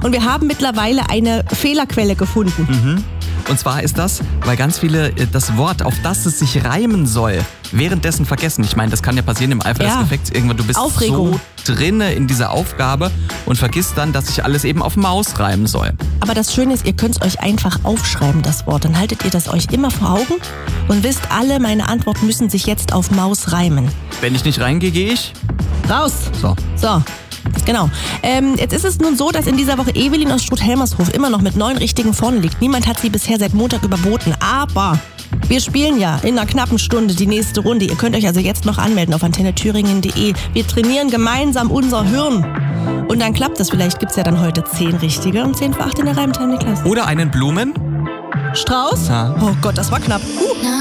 Und wir haben mittlerweile eine Fehlerquelle gefunden. Und zwar ist das, weil ganz viele das Wort, auf das es sich reimen soll, währenddessen vergessen. Ich meine, das kann ja passieren im Eifer des Gefechts. Irgendwann, du bist Aufregung. so drinne in dieser Aufgabe und vergisst dann, dass sich alles eben auf Maus reimen soll. Aber das Schöne ist, ihr könnt es euch einfach aufschreiben, das Wort. Dann haltet ihr das euch immer vor Augen und wisst alle, meine Antworten müssen sich jetzt auf Maus reimen. Wenn ich nicht reingehe, gehe ich Raus! So. Genau. Jetzt ist es nun so, dass in dieser Woche Evelyn aus Struth-Helmershof immer noch mit 9 Richtigen vorne liegt. Niemand hat sie bisher seit Montag überboten. Aber wir spielen ja in einer knappen Stunde die nächste Runde. Ihr könnt euch also jetzt noch anmelden auf antennethüringen.de. Wir trainieren gemeinsam unser Hirn. Und dann klappt es. Vielleicht gibt es ja dann heute 10 Richtige und 10 für 8 in der Reimtime, Niklas. Oder einen Blumen. Strauß? Ja. Oh Gott, das war knapp.